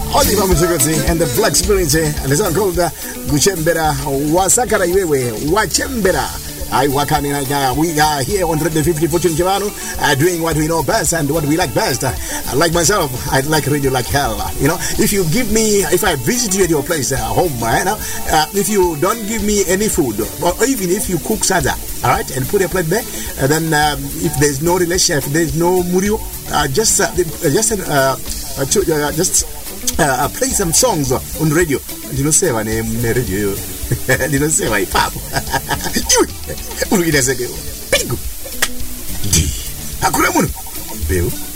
Oliver Muchikozi and the Black Spirit, and the song called Guchembera, Wasakara Iwewe, Wachembera. We are here on 150 Fortune Chivano, doing what we know best and what we like best. Like myself, I like radio like hell. You know, if I visit you at your place, home, if you don't give me any food, or even if you cook sada, all right, and put a plate there, then if there's no relation, if there's no murio, just play some songs on radio. You know, say my name radio. You don't say my pap. Urugi da sege. Pingu. Di. Akura munu. Beu.